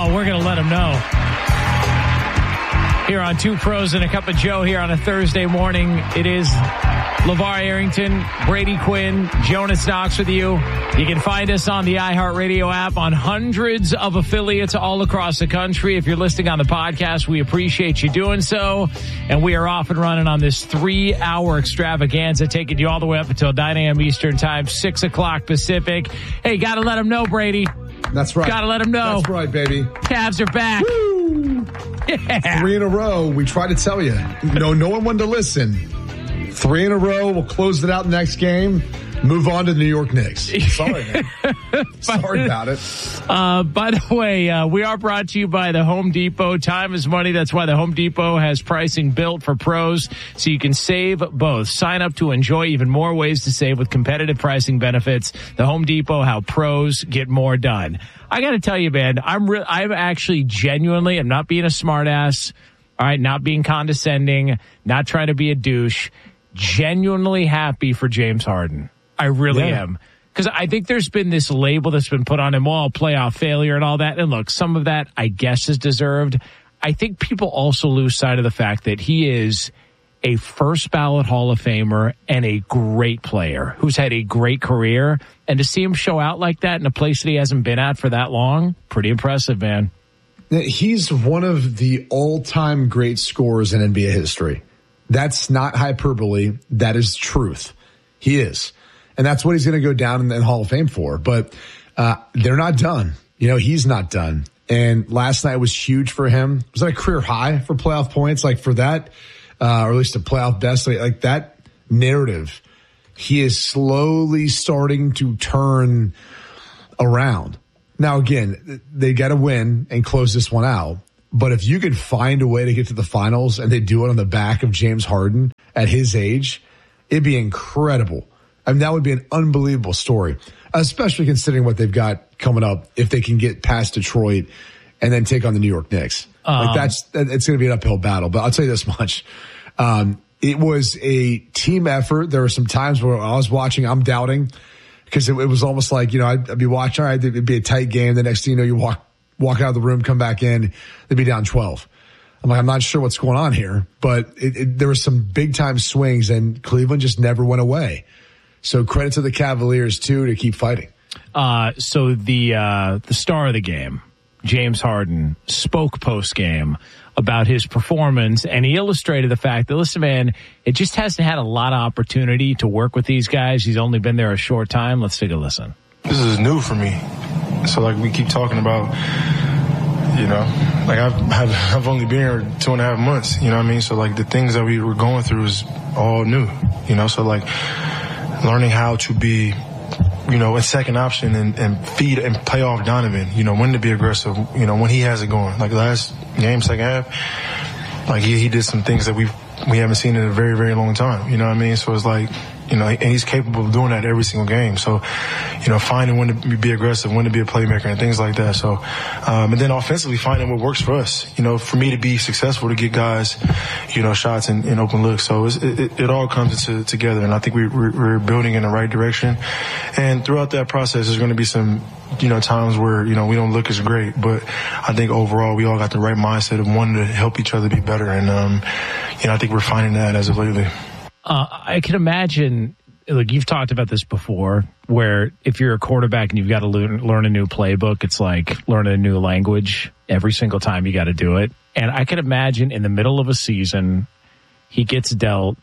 Oh, we're going to let him know. Here on Two Pros and a Cup of Joe here on a Thursday morning. It is LeVar Arrington, Brady Quinn, Jonas Knox with you. You can find us on the iHeartRadio app on hundreds of affiliates all across the country. If you're listening on the podcast, we appreciate you doing so. And we are off and running on this 3-hour extravaganza, taking you all the way up until 9 a.m. Eastern time, 6 o'clock Pacific. Hey, got to let them know, Brady. That's right. Got to let them know. That's right, baby. Cavs are back. Woo! Yeah. 3 in a row. We try to tell you. No one wanted to listen. 3 in a row. We'll close it out the next game. Move on to the New York Knicks. Sorry, man. Sorry about it. By the way, we are brought to you by the Home Depot. Time is money. That's why the Home Depot has pricing built for pros, so you can save both. Sign up to enjoy even more ways to save with competitive pricing benefits. The Home Depot, how pros get more done. I got to tell you, man, I'm actually genuinely, I'm not being a smartass, all right, not being condescending, not trying to be a douche, genuinely happy for James Harden. I really am. Because I think there's been this label that's been put on him, all playoff failure and all that. And look, some of that, I guess, is deserved. I think people also lose sight of the fact that he is a first ballot Hall of Famer and a great player who's had a great career. And to see him show out like that in a place that he hasn't been at for that long, pretty impressive, man. He's one of the all-time great scorers in NBA history. That's not hyperbole. That is truth. He is. And that's what he's going to go down in the Hall of Fame for. But they're not done. You know, he's not done. And last night was huge for him. Was that a career high for playoff points? Like for that, or at least a playoff best, like that narrative, he is slowly starting to turn around. Now, again, they got to win and close this one out. But if you could find a way to get to the finals and they do it on the back of James Harden at his age, it'd be incredible. I mean, that would be an unbelievable story, especially considering what they've got coming up if they can get past Detroit and then take on the New York Knicks. It's going to be an uphill battle. But I'll tell you this much. It was a team effort. There were some times where I was watching, I'm doubting, because it was almost like, you know, I'd be watching, all right, it'd be a tight game. The next thing you know, you walk out of the room, come back in, they'd be down 12. I'm like, I'm not sure what's going on here, but there were some big time swings and Cleveland just never went away. So credit to the Cavaliers too to keep fighting. So the star of the game, James Harden, spoke post game about his performance, and he illustrated the fact that, listen, man, it just hasn't had a lot of opportunity to work with these guys. He's only been there a short time. Let's take a listen. This is new for me. So like we keep talking about, you know, like I've only been here 2.5 months, you know what I mean? So like the things that we were going through is all new, you know, so like learning how to be, you know, a second option and feed and play off Donovan, you know, when to be aggressive, you know, when he has it going. Like last game, second half, like he did some things that we haven't seen in a very, very long time, you know what I mean? So it's like, you know, and he's capable of doing that every single game. So, you know, finding when to be aggressive, when to be a playmaker and things like that. So, and then offensively finding what works for us, you know, for me to be successful, to get guys, you know, shots and open looks. So it all comes together. And I think we're building in the right direction. And throughout that process, there's going to be some, you know, times where, you know, we don't look as great, but I think overall we all got the right mindset of wanting to help each other be better. And, you know, I think we're finding that as of lately. I can imagine, like you've talked about this before, where if you're a quarterback and you've got to learn a new playbook, it's like learning a new language every single time you got to do it. And I can imagine in the middle of a season, he gets dealt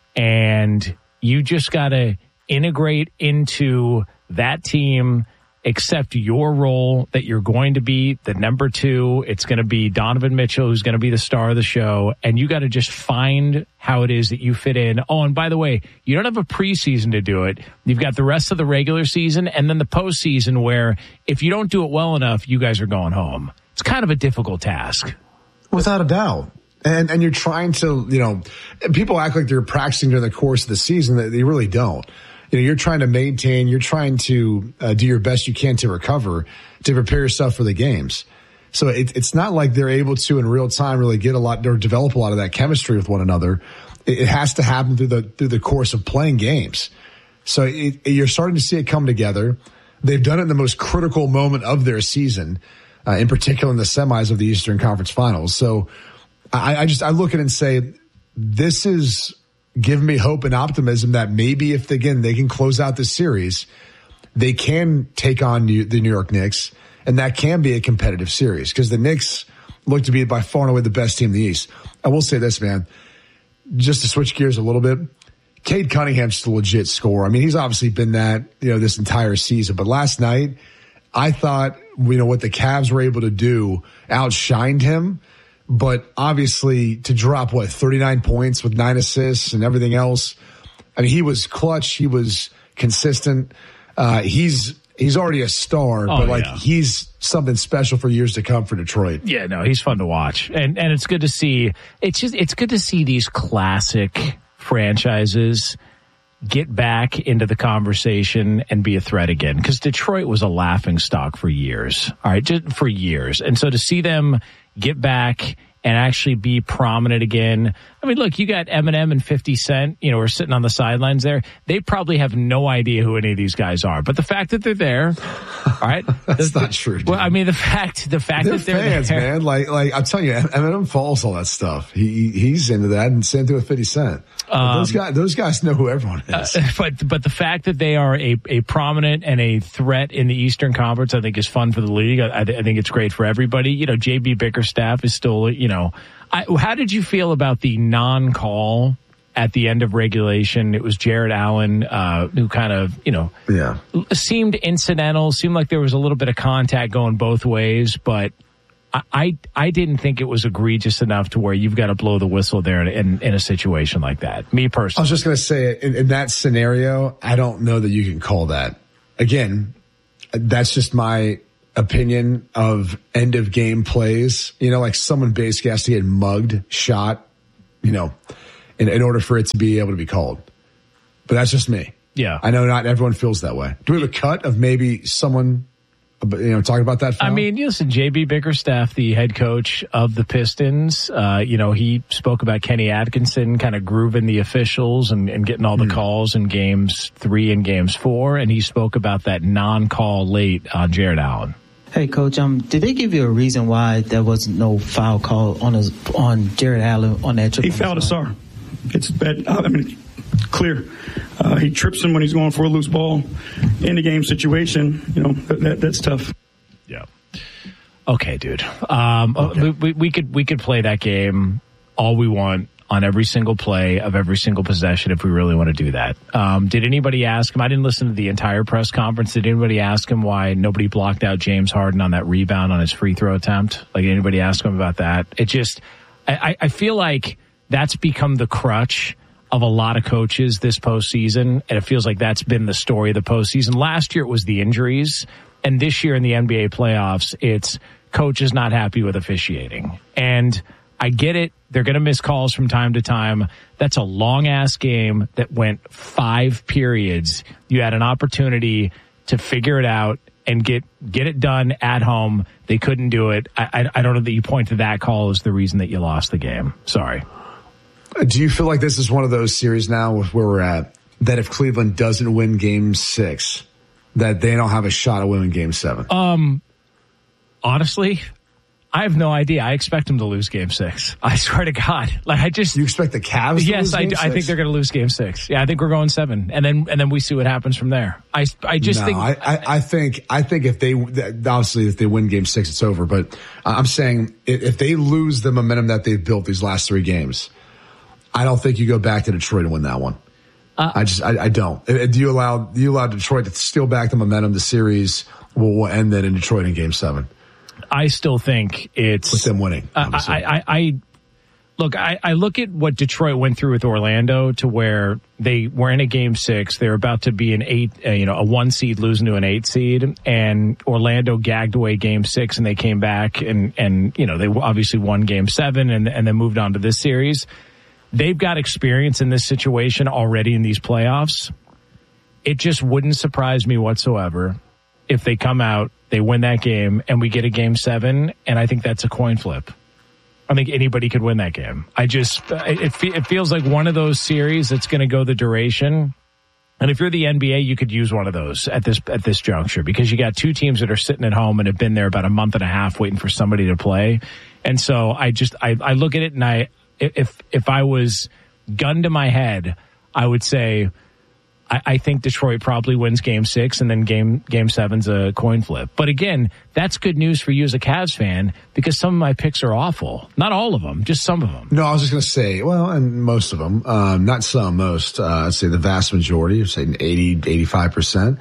and you just got to integrate into that team, accept your role that you're going to be the number 2. It's going to be Donovan Mitchell, who's going to be the star of the show. And you got to just find how it is that you fit in. Oh, and by the way, you don't have a preseason to do it. You've got the rest of the regular season and then the postseason where if you don't do it well enough, you guys are going home. It's kind of a difficult task. Without a doubt. And you're trying to, you know, people act like they're practicing during the course of the season. That they really don't. You know, you're trying to maintain, you're trying to do your best you can to recover, to prepare yourself for the games. So it's not like they're able to in real time really get a lot or develop a lot of that chemistry with one another. It has to happen through the course of playing games. So you're starting to see it come together. They've done it in the most critical moment of their season. in particular in the semis of the Eastern Conference Finals. So I look at it and say, this is giving me hope and optimism that maybe if, again, they can close out this series, they can take on the New York Knicks, and that can be a competitive series because the Knicks look to be by far and away the best team in the East. I will say this, man, just to switch gears a little bit, Cade Cunningham's just a legit scorer. I mean, he's obviously been that, this entire season, but last night I thought, what the Cavs were able to do outshined him. But obviously to drop, 39 points with 9 assists and everything else. I mean, he was clutch. He was consistent. He's already a star, but he's something special for years to come for Detroit. Yeah, no, he's fun to watch. And it's good to see. It's good to see these classic franchises get back into the conversation and be a threat again. Because Detroit was a laughing stock for years. All right, just for years. And so to see them get back and actually be prominent again. I mean, look, you got Eminem and 50 Cent, we're sitting on the sidelines there. They probably have no idea who any of these guys are. But the fact that they're there, all right? That's not true, dude. Well, I mean, the fact they're that they're fans, there. Man. Like I'm telling you, Eminem follows all that stuff. He's into that, and same thing with 50 Cent. Those guys know who everyone is. But the fact that they are a prominent and a threat in the Eastern Conference, I think is fun for the league. I think it's great for everybody. JB Bickerstaff is still, how did you feel about the non-call at the end of regulation? It was Jared Allen, who kind of, seemed incidental, seemed like there was a little bit of contact going both ways, but I didn't think it was egregious enough to where you've got to blow the whistle there in a situation like that. Me personally. I was just going to say, in that scenario, I don't know that you can call that. Again, that's just my opinion of end of game plays. Like someone basically has to get mugged, shot, in order for it to be able to be called. But that's just me. Yeah. I know not everyone feels that way. Do we have a cut of maybe someone, talking about that foul? I mean, listen, JB Bickerstaff, the head coach of the Pistons, he spoke about Kenny Atkinson kind of grooving the officials and getting all the calls in games 3 and games 4. And he spoke about that non-call late on Jared Allen. Hey, Coach, did they give you a reason why there was no foul call on Jared Allen on that trip? He fouled Asar. It's bad. Clear. He trips him when he's going for a loose ball in the game situation. That's tough. Yeah. Okay, dude. We could play that game all we want on every single play of every single possession if we really want to do that. Did anybody ask him? I didn't listen to the entire press conference. Did anybody ask him why nobody blocked out James Harden on that rebound on his free throw attempt? Like, anybody ask him about that? It just, I feel like that's become the crutch of a lot of coaches this postseason, and it feels like that's been the story of the postseason. Last year it was the injuries, and this year in the NBA playoffs, it's coaches not happy with officiating. And I get it. They're going to miss calls from time to time. That's a long-ass game that went 5 periods. You had an opportunity to figure it out and get it done at home. They couldn't do it. I don't know that you point to that call as the reason that you lost the game. Sorry. Do you feel like this is one of those series now with where we're at, that if Cleveland doesn't win game 6, that they don't have a shot at winning game 7? Honestly, I have no idea. I expect them to lose game 6. I swear to God. You expect the Cavs to lose game 6? I think they're going to lose game 6. Yeah, I think we're going 7. And then we see what happens from there. I think if they, obviously if they win game 6, it's over. But I'm saying if they lose the momentum that they've built these last 3 games, I don't think you go back to Detroit and win that one. I don't. Do you allow Detroit to steal back the momentum? The series will end then in Detroit in game 7. I still think it's with them winning. I look at what Detroit went through with Orlando, to where they were in a game 6. They're about to be a 1 seed losing to an 8 seed, and Orlando gagged away game 6, and they came back and they obviously won game 7 and then moved on to this series. They've got experience in this situation already in these playoffs. It just wouldn't surprise me whatsoever if they come out, they win that game, and we get a game 7, and I think that's a coin flip. I think anybody could win that game. It feels like one of those series that's going to go the duration, And if you're the NBA, you could use one of those at this juncture, because you got two teams that are sitting at home and have been there about a month and a half waiting for somebody to play. And so I look at it, and if I was gun to my head, I would say I think Detroit probably wins Game 6, and then Game 7's a coin flip. But again, that's good news for you as a Cavs fan, because some of my picks are awful. Not all of them, just some of them. No, I was just going to say, well, and most of them, not some, most, I'd say the vast majority, say 80, 85%.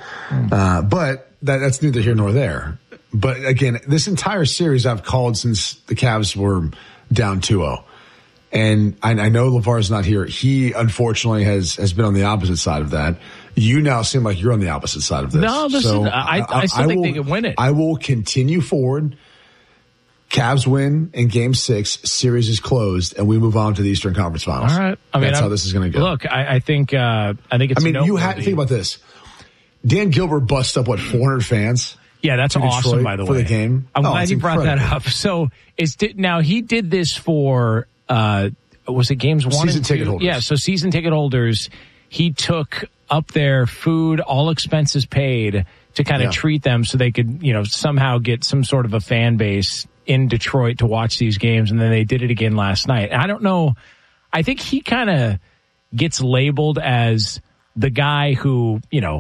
But that's neither here nor there. But again, this entire series I've called since the Cavs were down 2-0. And I know LeVar's not here. He, unfortunately, has been on the opposite side of that. You now seem like you're on the opposite side of this. No, listen, so I still think they can win it. I will continue forward. Cavs win in Game 6. Series is closed, and we move on to the Eastern Conference Finals. All right. That's how this is going to go. Look, I think it's you had to think about this. Dan Gilbert bust up, 400 fans? Yeah, that's awesome, by the way. For the game. I'm glad you brought that up. So, now he did this for... was it games 1 season and 2? Ticket holders. Yeah, so season ticket holders, he took up their food, all expenses paid, to kind of treat them so they could, somehow get some sort of a fan base in Detroit to watch these games. And then they did it again last night. I don't know. I think he kind of gets labeled as the guy who,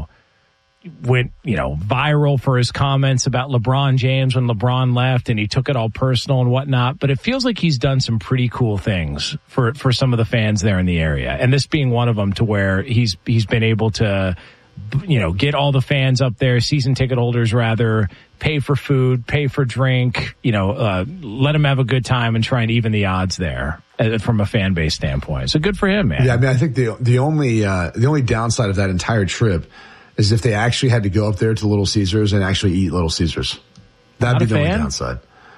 went, viral for his comments about LeBron James when LeBron left, and he took it all personal and whatnot. But it feels like he's done some pretty cool things for some of the fans there in the area. And this being one of them, to where he's been able to, get all the fans up there, season ticket holders rather, pay for food, pay for drink, let them have a good time and try and even the odds there from a fan base standpoint. So good for him, man. Yeah, I think the only downside of that entire trip is if they actually had to go up there to Little Caesars and actually eat Little Caesars. That'd be the only downside.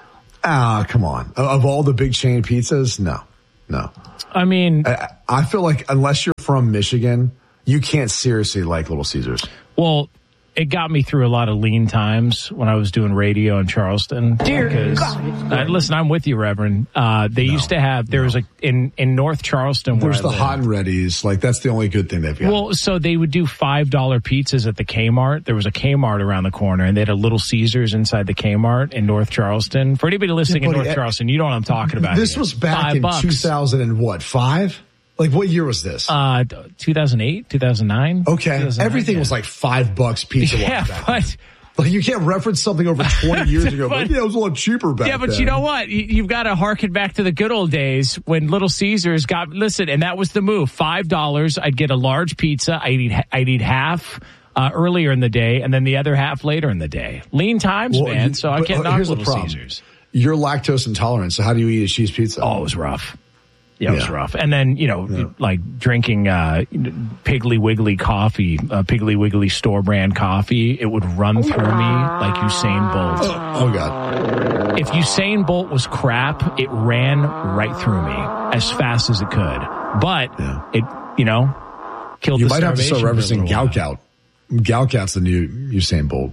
Come on. Of all the big chain pizzas, no. I mean, I feel like unless you're from Michigan, you can't seriously like Little Caesars. Well, it got me through a lot of lean times when I was doing radio in Charleston. Dear God. Listen, I'm with you, Reverend. Used to have, there was in North Charleston where there's the hot and readies. Like, that's the only good thing they've got. Well, so they would do $5 pizzas at the Kmart. There was a Kmart around the corner, and they had a Little Caesars inside the Kmart in North Charleston. For anybody listening in North Charleston, you know what I'm talking about. This was back in 2005? Like, what year was this? 2008, 2009. Okay. Everything was like $5 pizza. Yeah, but like, you can't reference something over 20 years ago. But it was a lot cheaper back then. Yeah, but you know what? You've got to harken back to the good old days when Little Caesars and that was the move. $5. I'd get a large pizza. I'd eat half earlier in the day, and then the other half later in the day. Lean times, man. So I can't knock Little Caesars. You're lactose intolerant, so how do you eat a cheese pizza? Oh, it was rough. Yeah, it was rough. And then, like drinking Piggly Wiggly coffee, Piggly Wiggly store brand coffee, it would run through me like Usain Bolt. Oh, God. If Usain Bolt was crap, it ran right through me as fast as it could. But it, killed you the might have to start referencing Galgout. Galgout's the new Usain Bolt.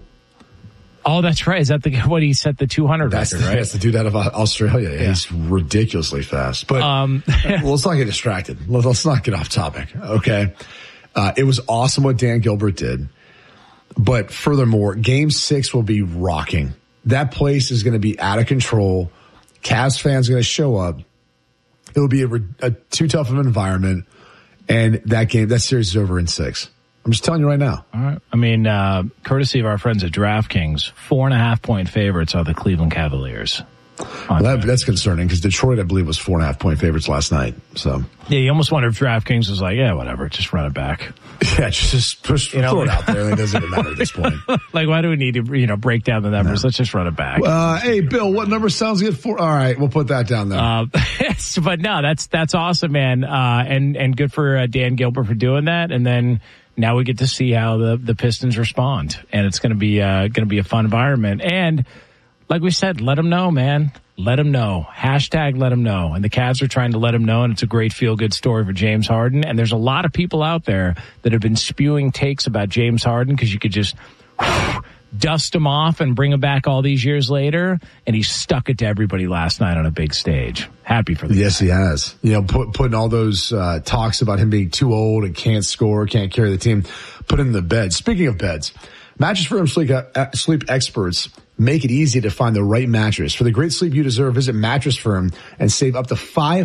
Oh, that's right. Is that what he set the 200 record, right? That's the dude out of Australia. Yeah. He's ridiculously fast. But let's not get distracted. Let's not get off topic. Okay. It was awesome what Dan Gilbert did. But furthermore, Game 6 will be rocking. That place is going to be out of control. Cavs fans are going to show up. It'll be a too tough of an environment. And that series is over in 6. I'm just telling you right now. All right. I mean, courtesy of our friends at DraftKings, 4.5-point favorites are the Cleveland Cavaliers. That's concerning because Detroit, I believe, was 4.5-point favorites last night. So yeah, you almost wonder if DraftKings was like, yeah, whatever, just run it back. Yeah, just throw it out there. It doesn't even matter at this point. Like, why do we need to, break down the numbers? No. Let's just run it back. Hey, Bill, what number sounds good for? All right, we'll put that down there. But no, that's awesome, man. And good for Dan Gilbert for doing that. And then now we get to see how the Pistons respond, and it's going to be a fun environment. And like we said, let them know, man. Let them know. Hashtag let them know. And the Cavs are trying to let them know, and it's a great feel-good story for James Harden. And there's a lot of people out there that have been spewing takes about James Harden because you could just dust him off and bring him back all these years later, and he stuck it to everybody last night on a big stage. Happy for the Yes, he has. Putting all those talks about him being too old and can't score, can't carry the team, put him in the bed. Speaking of beds, Mattress Firm sleep experts make it easy to find the right mattress. For the great sleep you deserve, visit Mattress Firm and save up to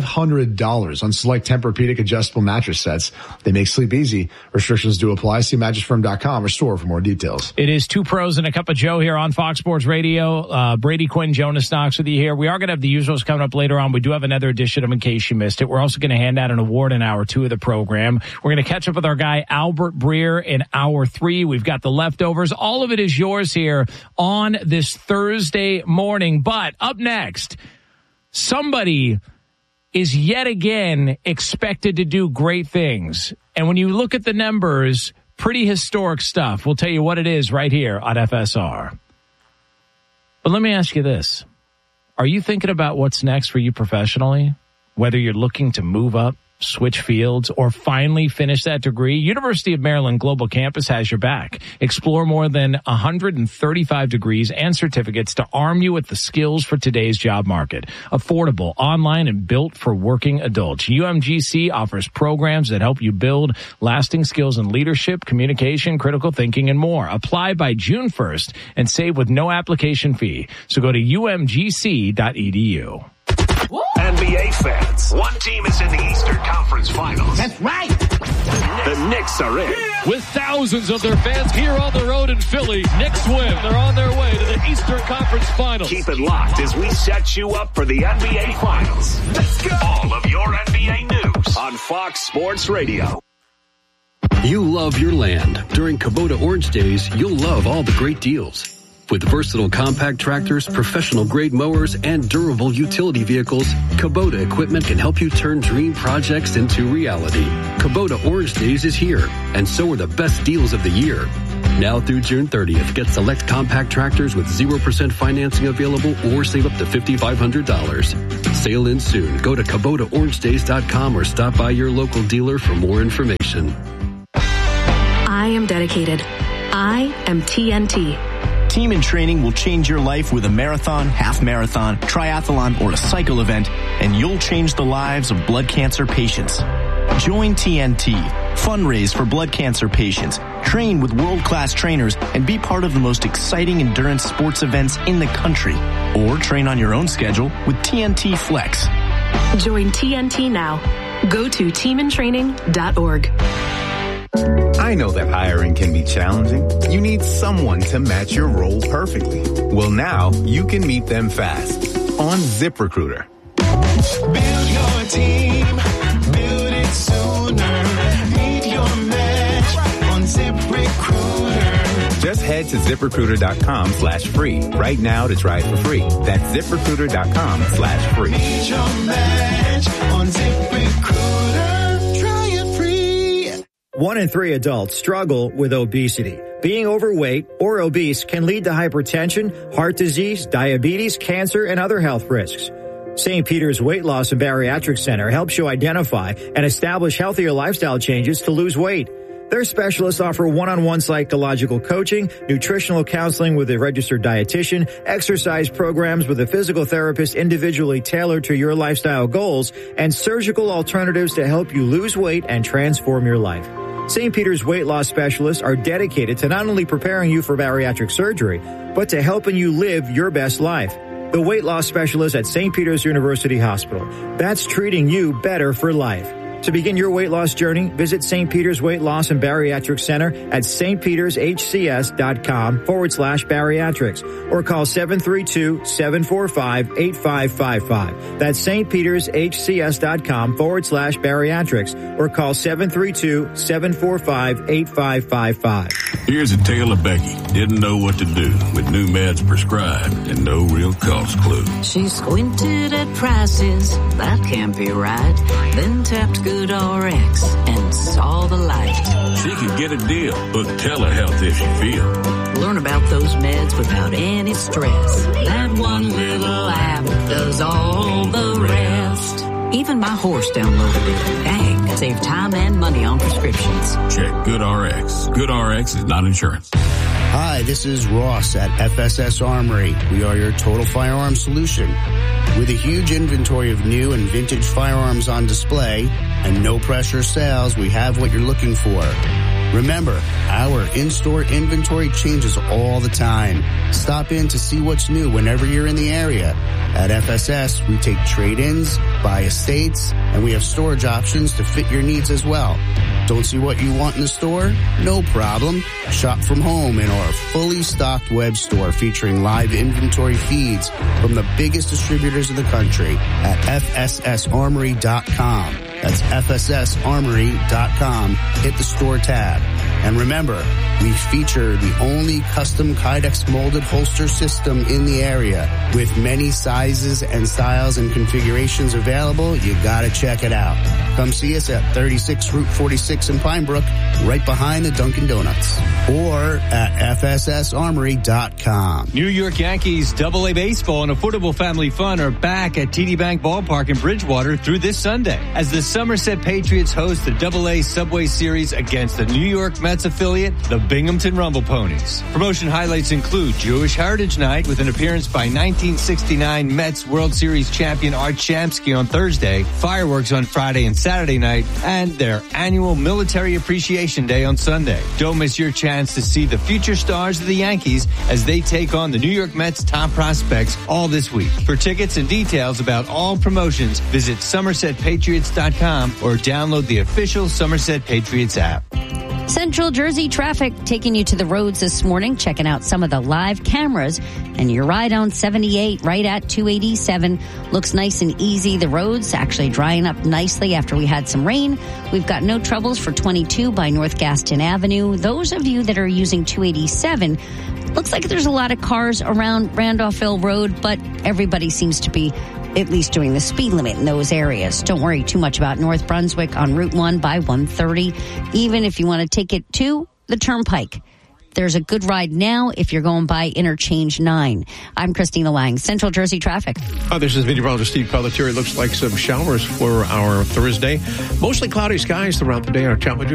$500 on select Tempur-Pedic adjustable mattress sets. They make sleep easy. Restrictions do apply. See mattressfirm.com or store for more details. It is Two Pros and a Cup of Joe here on Fox Sports Radio. Brady Quinn, Jonas Knox with you here. We are going to have the usuals coming up later on. We do have another edition of In Case You Missed It. We're also going to hand out an award in hour 2 of the program. We're going to catch up with our guy Albert Breer in hour 3. We've got the leftovers. All of it is yours here on this Thursday morning. But up next, somebody is yet again expected to do great things. And when you look at the numbers, pretty historic stuff. We'll tell you what it is right here on FSR. But let me ask you this. Are you thinking about what's next for you professionally? Whether you're looking to move up, switch fields, or finally finish that degree, University of Maryland Global Campus has your back. Explore more than 135 degrees and certificates to arm you with the skills for today's job market. Affordable, online, and built for working adults. UMGC offers programs that help you build lasting skills in leadership, communication, critical thinking, and more. Apply by June 1st and save with no application fee. So go to umgc.edu. NBA fans, one team is in the Eastern Conference Finals. That's right. The Knicks are in. With thousands of their fans here on the road in Philly, Knicks win. They're on their way to the Eastern Conference Finals. Keep it locked as we set you up for the NBA Finals. Let's go. All of your NBA news on Fox Sports Radio. You love your land. During Kubota Orange Days, you'll love all the great deals. With versatile compact tractors, professional-grade mowers, and durable utility vehicles, Kubota equipment can help you turn dream projects into reality. Kubota Orange Days is here, and so are the best deals of the year. Now through June 30th, get select compact tractors with 0% financing available or save up to $5,500. Sale ends soon. Go to KubotaOrangeDays.com or stop by your local dealer for more information. I am dedicated. I am TNT. Team in Training will change your life with a marathon, half marathon, triathlon, or a cycle event, and you'll change the lives of blood cancer patients. Join TNT, fundraise for blood cancer patients, train with world-class trainers, and be part of the most exciting endurance sports events in the country. Or train on your own schedule with TNT Flex. Join TNT now. Go to teamintraining.org. I know that hiring can be challenging. You need someone to match your role perfectly. Well, now you can meet them fast on ZipRecruiter. Build your team, build it sooner. Meet your match on ZipRecruiter. Just head to ZipRecruiter.com/free right now to try it for free. That's ZipRecruiter.com/free. Meet your match on ZipRecruiter. 1 in 3 adults struggle with obesity. Being overweight or obese can lead to hypertension, heart disease, diabetes, cancer, and other health risks. St. Peter's Weight Loss and Bariatric Center helps you identify and establish healthier lifestyle changes to lose weight. Their specialists offer one-on-one psychological coaching, nutritional counseling with a registered dietitian, exercise programs with a physical therapist individually tailored to your lifestyle goals, and surgical alternatives to help you lose weight and transform your life. St. Peter's weight loss specialists are dedicated to not only preparing you for bariatric surgery, but to helping you live your best life. The weight loss specialist at St. Peter's University Hospital. That's treating you better for life. To begin your weight loss journey, visit St. Peter's Weight Loss and Bariatric Center at stpetershcs.com/bariatrics or call 732-745-8555. That's stpetershcs.com/bariatrics or call 732-745-8555. Here's a tale of Becky. Didn't know what to do with new meds prescribed and no real cost clue. She squinted at prices, that can't be right. Then tapped GoodRx and saw the light. She could get a deal. Book telehealth if you feel. Learn about those meds without any stress. That one little app does all the rest. Even my horse downloaded it. Dang, save time and money on prescriptions. Check GoodRx. GoodRx is not insurance. Hi, this is Ross at FSS Armory. We are your total firearms solution. With a huge inventory of new and vintage firearms on display and no pressure sales, we have what you're looking for. Remember, our in-store inventory changes all the time. Stop in to see what's new whenever you're in the area. At FSS, we take trade-ins, buy estates, and we have storage options to fit your needs as well. Don't see what you want in the store? No problem. Shop from home in our fully stocked web store featuring live inventory feeds from the biggest distributors in the country at FSSArmory.com. That's FSSArmory.com. Hit the store tab. And remember, we feature the only custom Kydex molded holster system in the area. With many sizes and styles and configurations available, you gotta check it out. Come see us at 36 Route 46 in Pine Brook, right behind the Dunkin' Donuts. Or at FSSArmory.com. New York Yankees AA Baseball and Affordable Family Fun are back at TD Bank Ballpark in Bridgewater through this Sunday as the Somerset Patriots host the AA Subway Series against the New York Mets affiliate, the Binghamton Rumble Ponies. Promotion highlights include Jewish Heritage Night with an appearance by 1969 Mets World Series champion Art Shamsky on Thursday, fireworks on Friday and Saturday night, and their annual Military Appreciation Day on Sunday. Don't miss your chance to see the future stars of the Yankees as they take on the New York Mets top prospects all this week. For tickets and details about all promotions, visit SomersetPatriots.com or download the official Somerset Patriots app. Central Jersey traffic taking you to the roads this morning, checking out some of the live cameras. And your ride on 78 right at 287 looks nice and easy. The roads actually drying up nicely after we had some rain. We've got no troubles for 22 by North Gaston Avenue. Those of you that are using 287, looks like there's a lot of cars around Randolphville Road, but everybody seems to be at least doing the speed limit in those areas. Don't worry too much about North Brunswick on Route 1 by 130. Even if you want to take it to the Turnpike, there's a good ride now if you're going by Interchange 9. I'm Christina Lang, Central Jersey Traffic. This is meteorologist Steve Pelletier. It looks like some showers for our Thursday. Mostly cloudy skies throughout the day. Our challenge